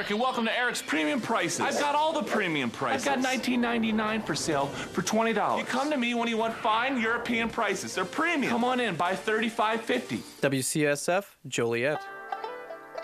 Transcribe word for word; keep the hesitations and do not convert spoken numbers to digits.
Eric, and welcome to Eric's Premium Prices. I've got all the premium prices. I've got nineteen ninety-nine for sale for twenty dollars. You come to me when you want fine European prices. They're premium. Come on in, buy thirty-five fifty. W C S F, Joliet.